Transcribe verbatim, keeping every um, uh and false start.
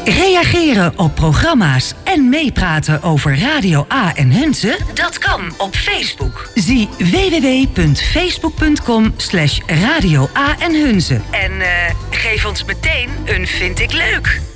Reageren op programma's en meepraten over Radio A en Hunze? Dat kan op Facebook. Zie w w w punt facebook punt com slash radio A en Hunze. En uh, geef ons meteen een vind ik leuk.